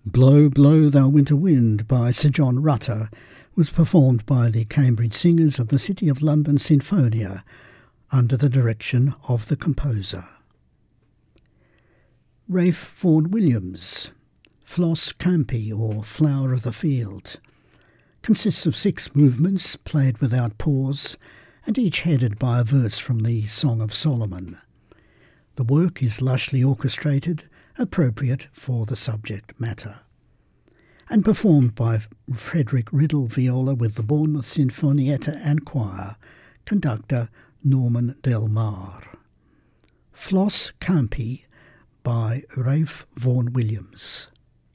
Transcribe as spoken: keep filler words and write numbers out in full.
Blow, Blow Thou Winter Wind by Sir John Rutter was performed by the Cambridge Singers of the City of London Sinfonia under the direction of the composer. Ralph Vaughan Williams, Floss Campi or Flower of the Field, consists of six movements played without pause and each headed by a verse from the Song of Solomon. The work is lushly orchestrated, appropriate for the subject matter, and performed by Frederick Riddle viola with the Bournemouth Sinfonietta and choir, conductor Norman Del Mar. Floss Campi by Ralph Vaughan Williams.